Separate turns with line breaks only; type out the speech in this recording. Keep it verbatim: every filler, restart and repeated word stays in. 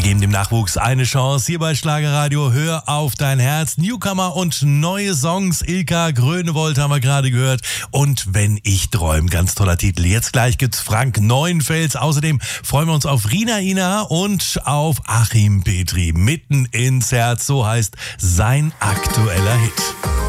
geben dem Nachwuchs eine Chance. Hier bei Schlagerradio, hör auf dein Herz. Newcomer und neue Songs. Ilka Grönewold haben wir gerade gehört. Und Wenn ich träum, ganz toller Titel. Jetzt gleich gibt's Frank Neuenfels. Außerdem freuen wir uns auf Rina Ina und auf Achim Petri. Mitten ins Herz, so heißt sein aktueller Hit.